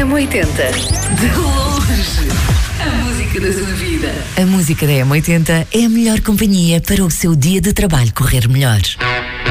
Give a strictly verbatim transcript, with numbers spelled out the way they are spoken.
M oitenta. De longe. A música da sua vida. A música da M oitenta é a melhor companhia para o seu dia de trabalho correr melhor.